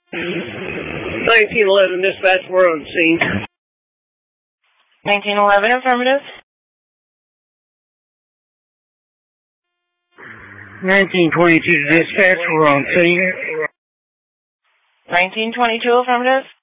1911, dispatch, we're on scene. 1911, affirmative. 1922, dispatch, we're on scene. 1922, affirmative.